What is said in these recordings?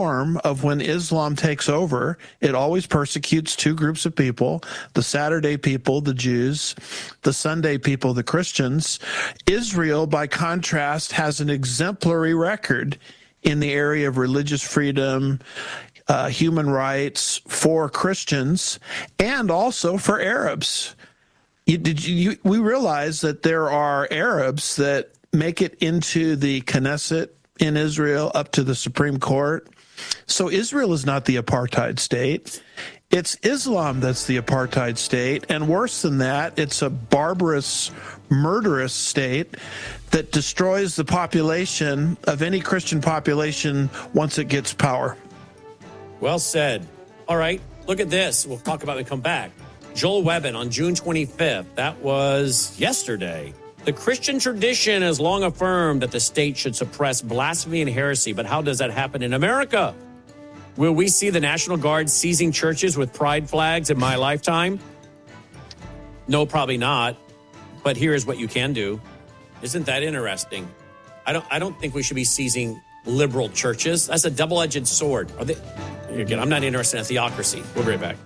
of when Islam takes over, it always persecutes two groups of people: the Saturday people, the Jews; the Sunday people, the Christians. Israel, by contrast, has an exemplary record in the area of religious freedom, human rights for Christians, and also for Arabs. We realize that there are Arabs that make it into the Knesset in Israel, up to the Supreme Court. So Israel is not the apartheid state. It's Islam that's the apartheid state. And worse than that, it's a barbarous, murderous state that destroys the population of any Christian population once it gets power. Well said. All right, look at this. We'll talk about it when we come back. Joel Webbon on June 25th. That was yesterday. The Christian tradition has long affirmed that the state should suppress blasphemy and heresy, but how does that happen in America? Will we see the National Guard seizing churches with pride flags in my lifetime? No, probably not. But here's what you can do. Isn't that interesting? I don't think we should be seizing liberal churches. That's a double-edged sword. Again, I'm not interested in a theocracy. We'll be right back.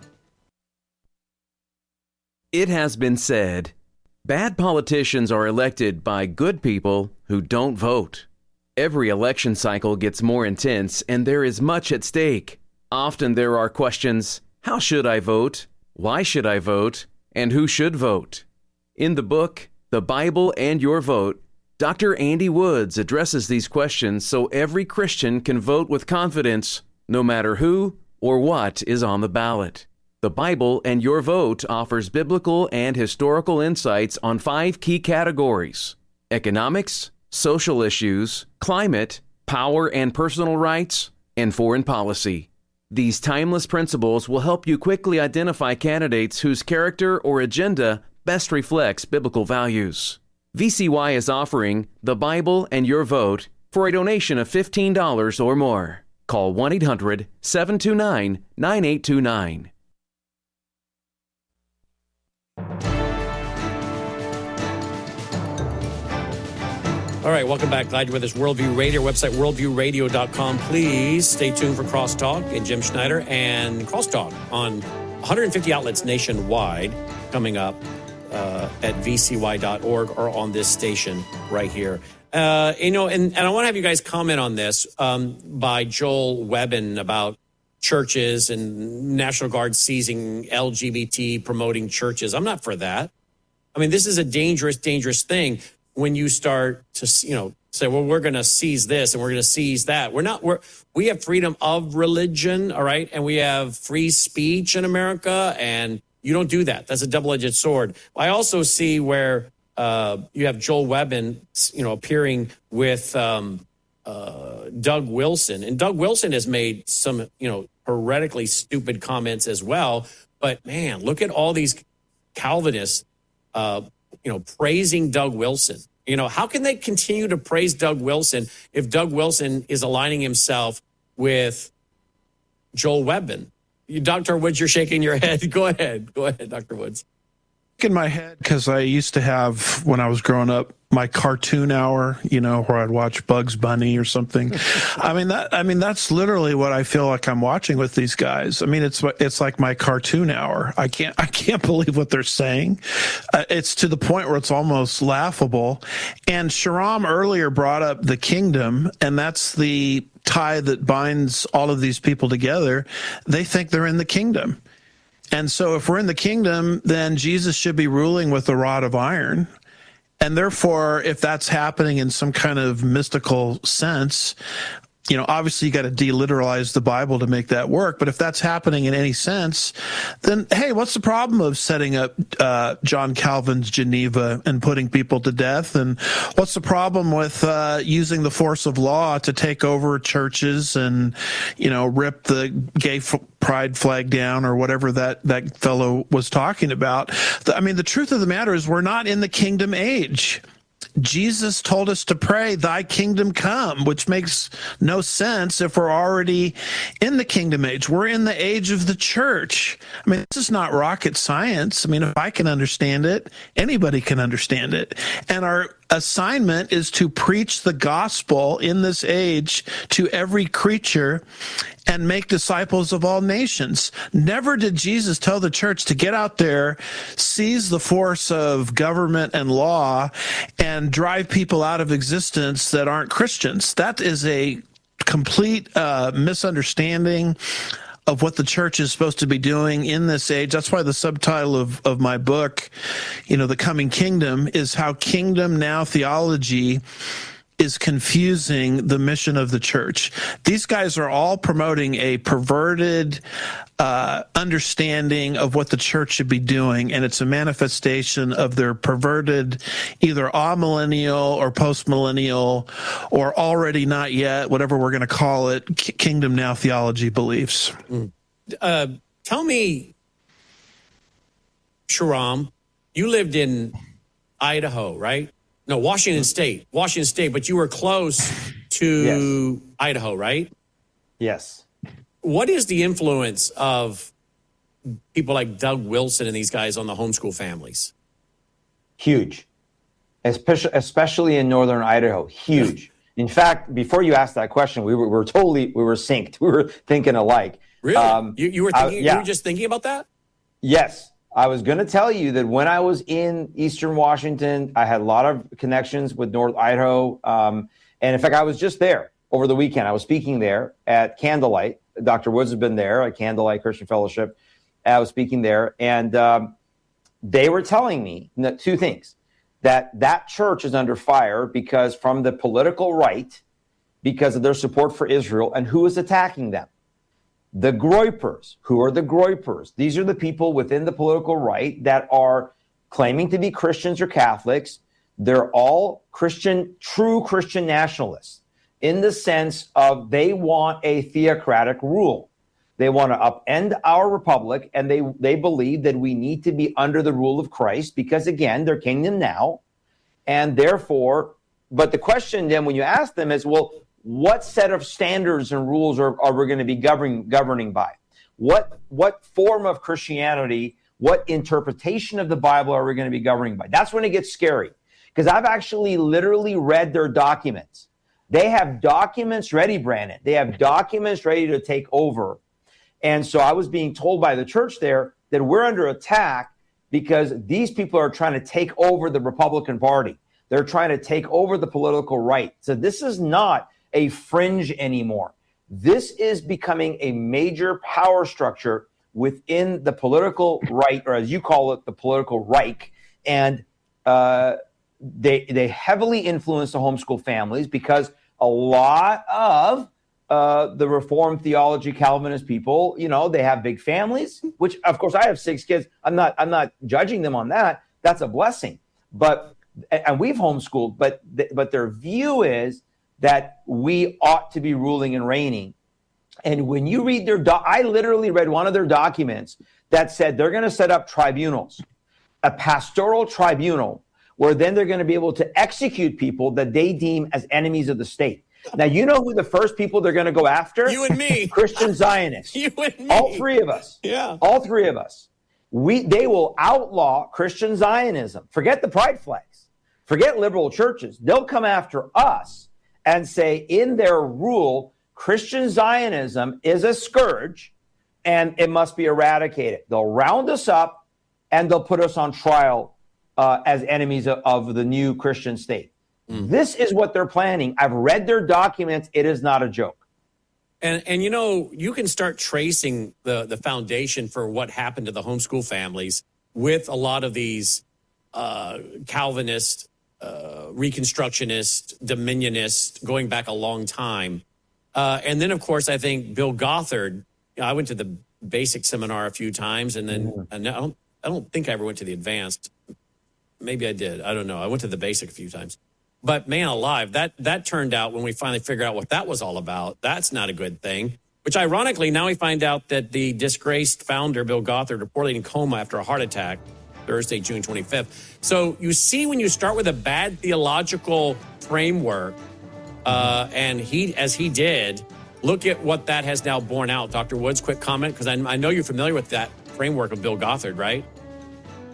It has been said, bad politicians are elected by good people who don't vote. Every election cycle gets more intense, and there is much at stake. Often there are questions: how should I vote? Why should I vote? And who should vote? In the book, The Bible and Your Vote, Dr. Andy Woods addresses these questions so every Christian can vote with confidence, no matter who or what is on the ballot. The Bible and Your Vote offers biblical and historical insights on 5 key categories: economics, social issues, climate, power and personal rights, and foreign policy. These timeless principles will help you quickly identify candidates whose character or agenda best reflects biblical values. VCY is offering The Bible and Your Vote for a donation of $15 or more. Call 1-800-729-9829. All right, welcome back. Glad you're with us. Worldview Radio, website worldviewradio.com. Please stay tuned for Crosstalk and Jim Schneider and Crosstalk on 150 outlets nationwide coming up at vcy.org or on this station right here. And I want to have you guys comment on this by Joel Webbon about churches and National Guard seizing LGBT promoting churches. I'm not for that. I mean, this is a dangerous, dangerous thing. When you start to, say, well, we're going to seize this and we're going to seize that. We have freedom of religion, all right? And we have free speech in America, and you don't do that. That's a double-edged sword. I also see where you have Joel Webbon, appearing with Doug Wilson. And Doug Wilson has made some, heretically stupid comments as well. But, man, look at all these Calvinists praising Doug Wilson. How can they continue to praise Doug Wilson if Doug Wilson is aligning himself with Joel Webbon? Dr. Woods, you're shaking your head. Go ahead, Dr. Woods. In my head, because I used to have, when I was growing up, my cartoon hour, where I'd watch Bugs Bunny or something. That's literally what I feel like I'm watching with these guys. I mean, it's like my cartoon hour. I can't believe what they're saying. It's to the point where it's almost laughable. And Sharam earlier brought up the kingdom, and that's the tie that binds all of these people together. They think they're in the kingdom. And so if we're in the kingdom, then Jesus should be ruling with a rod of iron. And therefore, if that's happening in some kind of mystical sense, obviously you got to deliteralize the Bible to make that work. But if that's happening in any sense, then, hey, what's the problem of setting up John Calvin's Geneva and putting people to death? And what's the problem with using the force of law to take over churches and, rip the gay pride flag down or whatever that fellow was talking about? The truth of the matter is we're not in the kingdom age. Jesus told us to pray, thy kingdom come, which makes no sense if we're already in the kingdom age. We're in the age of the church. This is not rocket science. If I can understand it, anybody can understand it. And assignment is to preach the gospel in this age to every creature and make disciples of all nations. Never did Jesus tell the church to get out there, seize the force of government and law, and drive people out of existence that aren't Christians. That is a complete misunderstanding of what the church is supposed to be doing in this age. That's why the subtitle of my book, The Coming Kingdom, is how kingdom now theology is confusing the mission of the church. These guys are all promoting a perverted understanding of what the church should be doing, and it's a manifestation of their perverted, either amillennial or postmillennial or already not yet, whatever we're going to call it, kingdom now theology beliefs. Tell me, Shahram, you lived in Idaho, right? No, Washington State, but you were close to Idaho, right? Yes. What is the influence of people like Doug Wilson and these guys on the homeschool families? Huge, especially in northern Idaho. Huge. In fact, before you asked that question, we were synced. We were thinking alike. Really? You were thinking? You were just thinking about that? Yes. I was going to tell you that when I was in Eastern Washington, I had a lot of connections with North Idaho. And in fact, I was just there over the weekend. I was speaking there at Candlelight. Dr. Woods has been there at Candlelight Christian Fellowship. I was speaking there. And they were telling me two things, that church is under fire because from the political right, because of their support for Israel, and who is attacking them? The Groypers. Who are the Groypers? These are the people within the political right that are claiming to be Christians or Catholics. They're all Christian, true Christian nationalists in the sense of they want a theocratic rule. They want to upend our republic, and they believe that we need to be under the rule of Christ because, again, they're kingdom now. And therefore, but the question then when you ask them is, well, what set of standards and rules are we going to be governing by? What form of Christianity, what interpretation of the Bible are we going to be governing by? That's when it gets scary, because I've actually literally read their documents. They have documents ready, Brandon. They have documents ready to take over. And so I was being told by the church there that we're under attack because these people are trying to take over the Republican Party. They're trying to take over the political right. So this is not a fringe anymore. This is becoming a major power structure within the political right, or as you call it, the political Reich. And they heavily influence the homeschool families because a lot of the Reformed theology Calvinist people, they have big families, which of course I have 6 kids. I'm not judging them on that. That's a blessing. And we've homeschooled, but their view is that we ought to be ruling and reigning. And when you read I literally read one of their documents that said they're going to set up tribunals, a pastoral tribunal, where then they're going to be able to execute people that they deem as enemies of the state. Now, you know who the first people they're going to go after? You and me. Christian Zionists. You and me. All three of us. Yeah. All three of us. They will outlaw Christian Zionism. Forget the pride flags. Forget liberal churches. They'll come after us and say in their rule, Christian Zionism is a scourge and it must be eradicated. They'll round us up and they'll put us on trial as enemies of the new Christian state. This is what they're planning. I've read their documents. It is not a joke. And you can start tracing the foundation for what happened to the homeschool families with a lot of these Calvinist, Reconstructionist, Dominionist, going back a long time. And then, of course, I think Bill Gothard. I went to the basic seminar a few times, and then I don't think I ever went to the advanced. Maybe I did. I don't know. I went to the basic a few times. But man alive, that turned out when we finally figured out what that was all about. That's not a good thing. Which ironically, now we find out that the disgraced founder, Bill Gothard, reportedly in coma after a heart attack Thursday, June 25th. So you see, when you start with a bad theological framework, and as he did, look at what that has now borne out. Dr. Woods, quick comment, because I know you're familiar with that framework of Bill Gothard, right?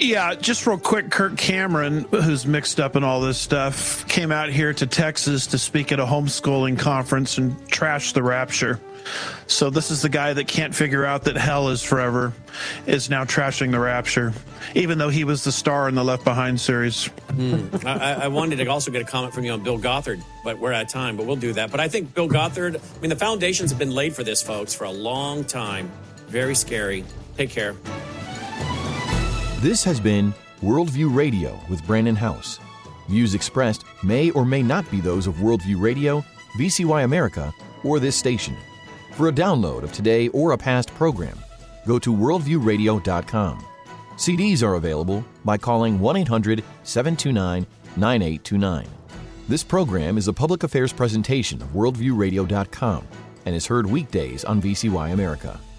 Yeah, just real quick, Kirk Cameron, who's mixed up in all this stuff, came out here to Texas to speak at a homeschooling conference and trash the rapture. So this is the guy that can't figure out that hell is forever, is now trashing the rapture, even though he was the star in the Left Behind series. I wanted to also get a comment from you on Bill Gothard, but we're out of time, but we'll do that. But I think Bill Gothard, I mean, the foundations have been laid for this, folks, for a long time. Very scary. Take care. This has been Worldview Radio with Brandon House. Views expressed may or may not be those of Worldview Radio, VCY America, or this station. For a download of today or a past program, go to worldviewradio.com. CDs are available by calling 1-800-729-9829. This program is a public affairs presentation of worldviewradio.com and is heard weekdays on VCY America.